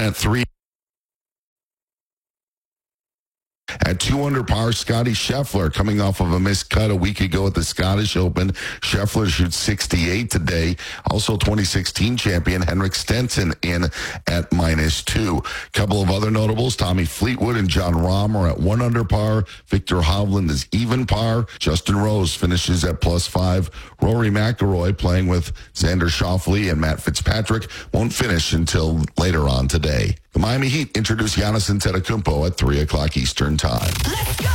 at 3. At 2 under par, Scotty Scheffler, coming off of a missed cut a week ago at the Scottish Open. Scheffler shoots 68 today. Also 2016 champion Henrik Stenson in at -2. Couple of other notables, Tommy Fleetwood and John Rahm are at 1 under par. Victor Hovland is even par. Justin Rose finishes at +5. Rory McIlroy, playing with Xander Schauffele and Matt Fitzpatrick, won't finish until later on today. The Miami Heat introduce Giannis Antetokounmpo at 3 o'clock Eastern Time.